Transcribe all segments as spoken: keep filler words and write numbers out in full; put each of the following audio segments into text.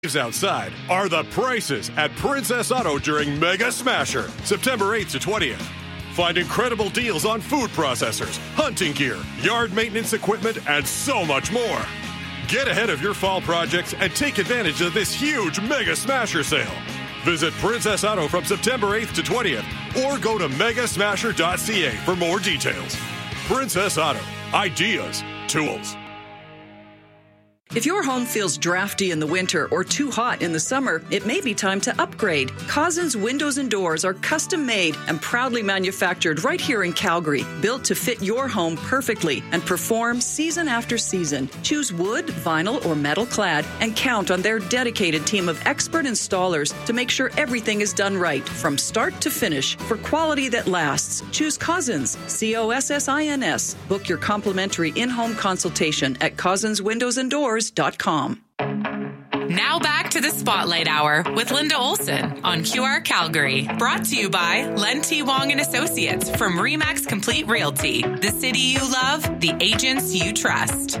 Outside are the prices at Princess Auto during Mega Smasher, September eighth to twentieth. Find incredible deals on food processors, hunting gear, yard maintenance equipment, and so much more. Get ahead of your fall projects and take advantage of this huge Mega Smasher sale. Visit Princess Auto from September eighth to twentieth or go to mega smasher dot c a for more details. Princess Auto. Ideas. Tools. If your home feels drafty in the winter or too hot in the summer, it may be time to upgrade. Cousins Windows and Doors are custom made and proudly manufactured right here in Calgary, built to fit your home perfectly and perform season after season. Choose wood, vinyl, or metal clad and count on their dedicated team of expert installers to make sure everything is done right from start to finish for quality that lasts. Choose Cousins, C O S S I N S. Book your complimentary in-home consultation at cousins windows and doors dot com. Now back to the Spotlight Hour with Linda Olson on Q R Calgary. Brought to you by Len T. Wong and Associates from Remax Complete Realty. The city you love, the agents you trust.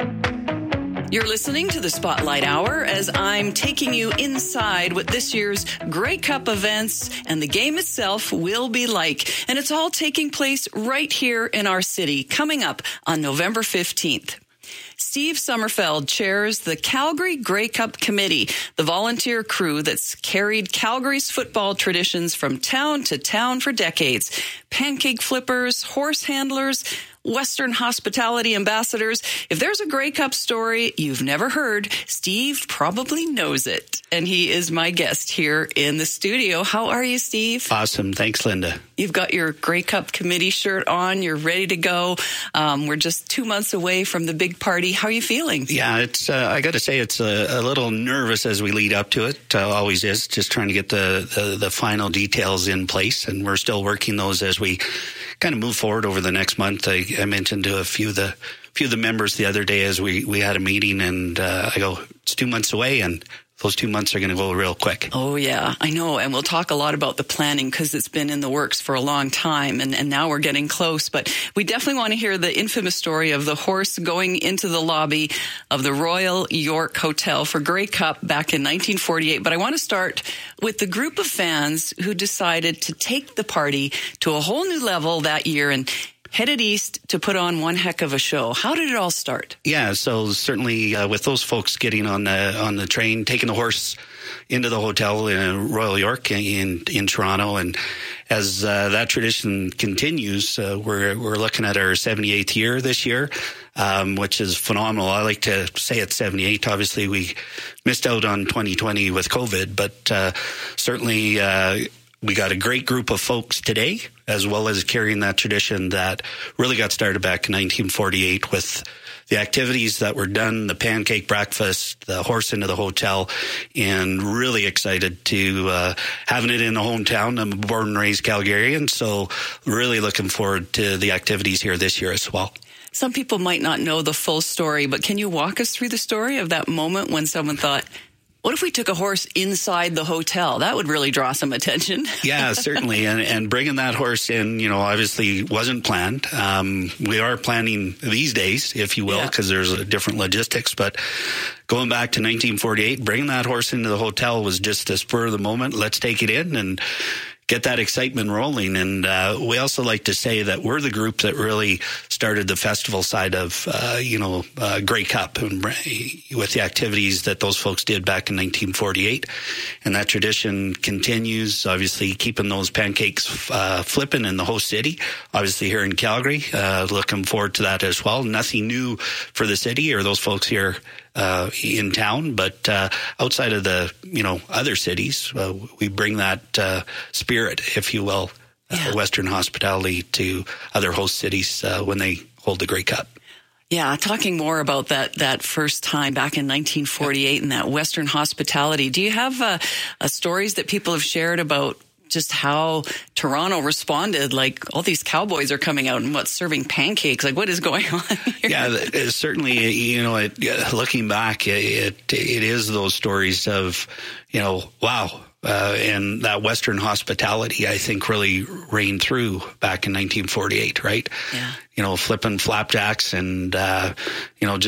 You're listening to the Spotlight Hour as I'm taking you inside what this year's Grey Cup events and the game itself will be like. And it's all taking place right here in our city, coming up on November fifteenth. Steve Sommerfeld chairs the Calgary Grey Cup Committee, the volunteer crew that's carried Calgary's football traditions from town to town for decades. Pancake flippers, horse handlers, Western hospitality ambassadors. If there's a Grey Cup story you've never heard, Steve probably knows it. And he is my guest here in the studio. How are you, Steve? Awesome. Thanks, Linda. You've got your Grey Cup committee shirt on. You're ready to go. Um, we're just two months away from the big party. How are you feeling? Yeah, it's. Uh, I got to say, it's a, a little nervous as we lead up to it. Uh, always is. Just trying to get the, the, the final details in place. And we're still working those as we kind of move forward over the next month. I, I mentioned to a few of the few of the members the other day as we, we had a meeting, and uh, I go, it's two months away, and those two months are going to go real quick. Oh, yeah, I know. And we'll talk a lot about the planning because it's been in the works for a long time, and, and now we're getting close. But we definitely want to hear the infamous story of the horse going into the lobby of the Royal York Hotel for Grey Cup back in nineteen forty-eight. But I want to start with the group of fans who decided to take the party to a whole new level that year and headed east to put on one heck of a show. How did it all start? Yeah, so certainly uh, with those folks getting on the on the train, taking the horse into the hotel in Royal York in in Toronto, and as uh, that tradition continues, uh, we're we're looking at our seventy-eighth year this year, um, which is phenomenal. I like to say it's seventy-eight. Obviously, we missed out on twenty twenty with COVID, but uh, certainly. Uh, We got a great group of folks today, as well as carrying that tradition that really got started back in nineteen forty-eight with the activities that were done, the pancake breakfast, the horse into the hotel, and really excited to uh, having it in the hometown. I'm a born and raised Calgarian, so really looking forward to the activities here this year as well. Some people might not know the full story, but can you walk us through the story of that moment when someone thought, what if we took a horse inside the hotel? That would really draw some attention. Yeah, certainly. And, and bringing that horse in, you know, obviously wasn't planned. Um, we are planning these days, if you will, because yeah. there's different logistics. But going back to nineteen forty-eight, bringing that horse into the hotel was just a spur of the moment. Let's take it in and get that excitement rolling. And uh, we also like to say that we're the group that really started the festival side of, uh, you know, uh, Grey Cup and with the activities that those folks did back in nineteen forty-eight. And that tradition continues, obviously keeping those pancakes uh, flipping in the host city, obviously here in Calgary. Uh, looking forward to that as well. Nothing new for the city or those folks here Uh, in town, but uh, outside of the, you know, other cities, uh, we bring that uh, spirit, if you will, yeah. uh, Western hospitality to other host cities uh, when they hold the Grey Cup. Yeah, talking more about that that first time back in nineteen forty-eight and that Western hospitality. Do you have uh, uh, stories that people have shared about just how Toronto responded? Like, all these cowboys are coming out and what's serving pancakes. Like, what is going on here? Yeah, certainly, you know, it, looking back, it, it is those stories of, you know, wow. Uh, and that Western hospitality, I think, really reigned through back in nineteen forty-eight, right? Yeah. You know, flipping flapjacks and, uh, you know, just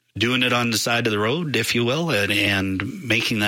doing it on the side of the road, if you will, and, and making that